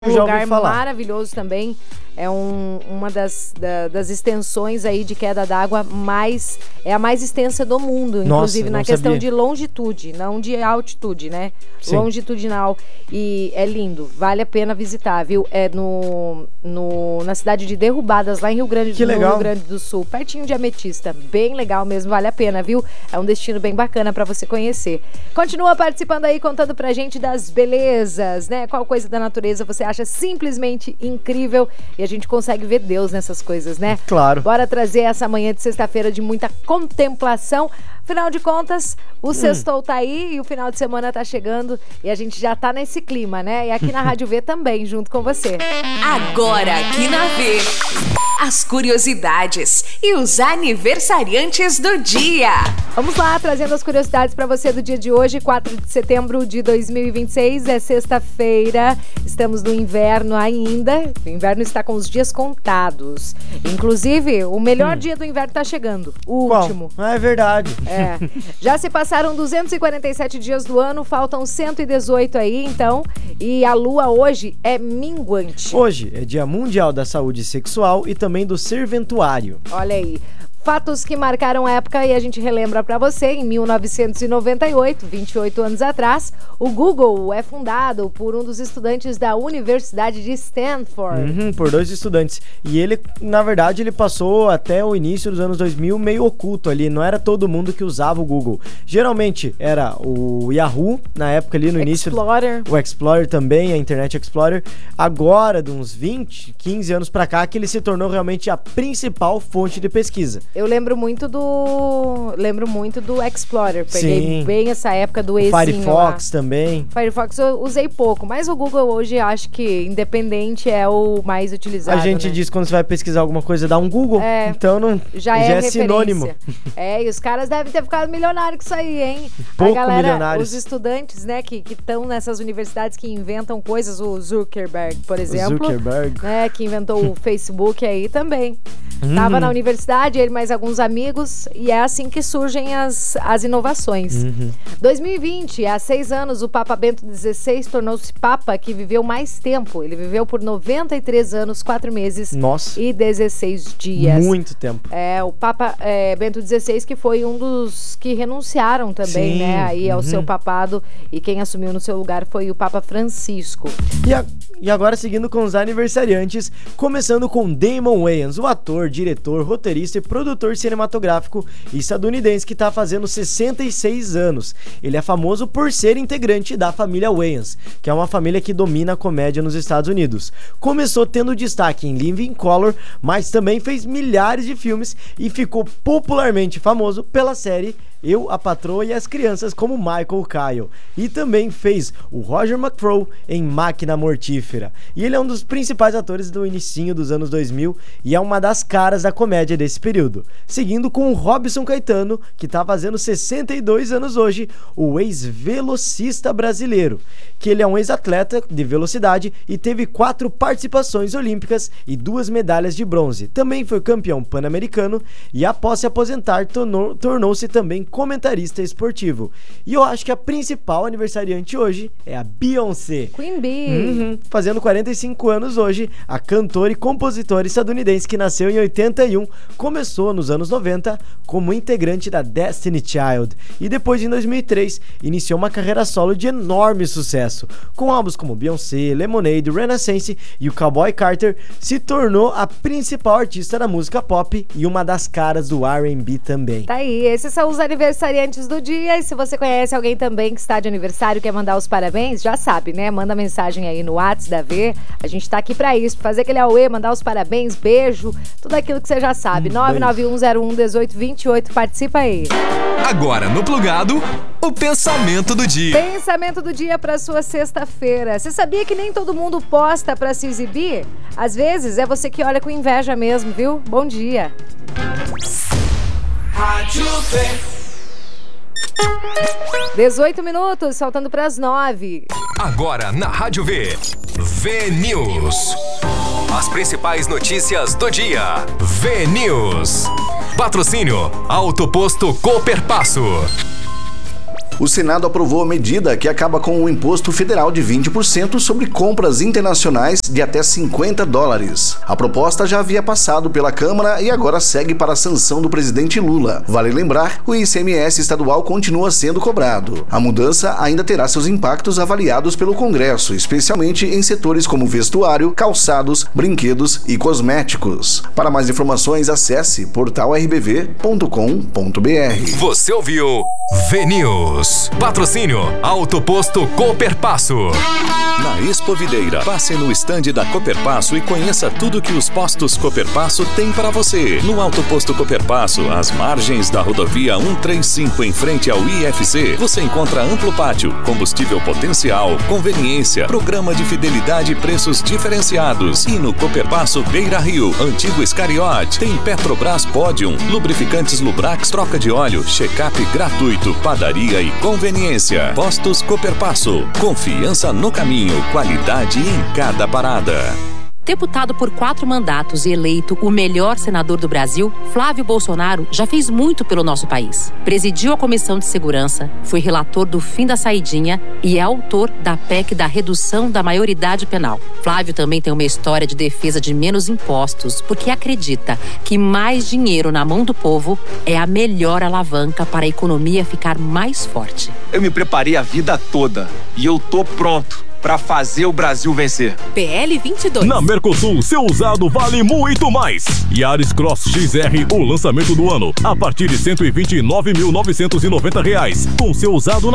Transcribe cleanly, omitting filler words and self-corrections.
Um lugar maravilhoso também. É uma das extensões aí de queda d'água é a mais extensa do mundo, inclusive na questão de longitude, não de altitude, né? Sim. Longitudinal. E é lindo, vale a pena visitar, viu? É na cidade de Derrubadas, lá em Rio Grande do Sul, pertinho de Ametista. Bem legal mesmo, vale a pena, viu? É um destino bem bacana pra você conhecer. Continua participando aí, contando pra gente das belezas, né? Qual coisa da natureza você acha simplesmente incrível e a gente consegue ver Deus nessas coisas, né? Claro. Bora trazer essa manhã de sexta-feira de muita contemplação. Afinal de contas, o sextou tá aí e o final de semana tá chegando e a gente já tá nesse clima, né? E aqui na Rádio V também, junto com você. Agora aqui na V, as curiosidades e os aniversariantes do dia. Vamos lá, trazendo as curiosidades para você do dia de hoje, 4 de setembro de 2026, é sexta-feira, estamos no inverno ainda, o inverno está com os dias contados. Inclusive, o melhor dia do inverno tá chegando, o último. É verdade. Já se passaram 247 dias do ano, faltam 118 aí, então, e a lua hoje é minguante. Hoje é Dia Mundial da Saúde Sexual e também do Serventuário. Olha aí. Fatos que marcaram a época e a gente relembra pra você. Em 1998, 28 anos atrás, o Google é fundado por um dos estudantes da Universidade de Stanford. Por 2 estudantes. E ele, na verdade, ele passou até o início dos anos 2000 meio oculto ali. Não era todo mundo que usava o Google. Geralmente era o Yahoo, na época ali no início. O Explorer também, a Internet Explorer. Agora, de uns 20, 15 anos pra cá, que ele se tornou realmente a principal fonte de pesquisa. Eu lembro muito do Explorer. Peguei bem essa época do Ezinho. Firefox também. Firefox eu usei pouco, mas o Google hoje acho que independente é o mais utilizado. A gente diz quando você vai pesquisar alguma coisa, dá um Google. Então já é sinônimo. E os caras devem ter ficado milionários com isso aí, hein? Pouco a galera, milionários. Os estudantes, né, que estão nessas universidades que inventam coisas, o Zuckerberg, por exemplo. Né, que inventou o Facebook aí também. Tava na universidade, ele mais alguns amigos, e é assim que surgem as inovações. 2020, há 6 anos, o Papa Bento XVI tornou-se Papa que viveu mais tempo. Ele viveu por 93 anos, 4 meses e 16 dias. Muito tempo. O Papa Bento XVI, que foi um dos que renunciaram também, né, aí ao seu papado, e quem assumiu no seu lugar foi o Papa Francisco. E agora seguindo com os aniversariantes, começando com Damon Wayans, o ator, diretor, roteirista e produtor cinematográfico estadunidense que está fazendo 66 anos. Ele é famoso por ser integrante da família Wayans, que é uma família que domina a comédia nos Estados Unidos. Começou tendo destaque em Living Color, mas também fez milhares de filmes e ficou popularmente famoso pela série Eu, a Patroa e as Crianças, como Michael Kyle. E também fez o Roger McCrow em Máquina Mortífera. E ele é um dos principais atores do inicinho dos anos 2000 e é uma das caras da comédia desse período. Seguindo com o Robson Caetano, que está fazendo 62 anos hoje, o ex-velocista brasileiro. Que ele é um ex-atleta de velocidade e teve 4 participações olímpicas e 2 medalhas de bronze. Também foi campeão pan-americano e após se aposentar tornou-se também comentarista esportivo. E eu acho que a principal aniversariante hoje é a Beyoncé. Queen Bee. Fazendo 45 anos hoje, a cantora e compositora estadunidense que nasceu em 81, começou nos anos 90 como integrante da Destiny Child e depois em 2003 iniciou uma carreira solo de enorme sucesso. Com álbuns como Beyoncé, Lemonade, Renaissance e o Cowboy Carter, se tornou a principal artista da música pop e uma das caras do R&B também. Tá aí, esses são os aniversariantes do dia. E se você conhece alguém também que está de aniversário e quer mandar os parabéns, já sabe, né? Manda mensagem aí no WhatsApp da V. A gente tá aqui pra isso, pra fazer aquele auê, mandar os parabéns, beijo, tudo aquilo que você já sabe. 991011828, participa aí. Agora no Plugado, o pensamento do dia. Pensamento do dia pra sua sexta-feira. Você sabia que nem todo mundo posta pra se exibir? Às vezes é você que olha com inveja mesmo, viu? Bom dia. Rádio V. 18 minutos, faltando para as 9. Agora na Rádio V, V-News. As principais notícias do dia. V-News. Patrocínio Autoposto Cooper Passo. O Senado aprovou a medida que acaba com o imposto federal de 20% sobre compras internacionais de até $50. A proposta já havia passado pela Câmara e agora segue para a sanção do presidente Lula. Vale lembrar, o ICMS estadual continua sendo cobrado. A mudança ainda terá seus impactos avaliados pelo Congresso, especialmente em setores como vestuário, calçados, brinquedos e cosméticos. Para mais informações, acesse portalrbv.com.br. Você ouviu VNews. Patrocínio Autoposto Cooperpasso. Na Expo Videira, passe no estande da Cooperpasso e conheça tudo que os postos Cooperpasso têm para você. No Autoposto Cooperpasso, às margens da rodovia 135 em frente ao IFC, você encontra amplo pátio, combustível potencial, conveniência, programa de fidelidade e preços diferenciados. E no Cooperpasso Beira Rio, antigo Escariote, tem Petrobras Podium, lubrificantes Lubrax, troca de óleo, check-up gratuito, padaria e conveniência. Postos Cooperpasso, confiança no caminho, qualidade em cada parada. Deputado por 4 mandatos e eleito o melhor senador do Brasil, Flávio Bolsonaro já fez muito pelo nosso país. Presidiu a Comissão de Segurança, foi relator do fim da saidinha e é autor da PEC da redução da maioridade penal. Flávio também tem uma história de defesa de menos impostos, porque acredita que mais dinheiro na mão do povo é a melhor alavanca para a economia ficar mais forte. Eu me preparei a vida toda e eu tô pronto para fazer o Brasil vencer. PL 22. Na Mercosul, seu usado vale muito mais. Yaris Cross XR, o lançamento do ano, a partir de R$ 129.990, com seu usado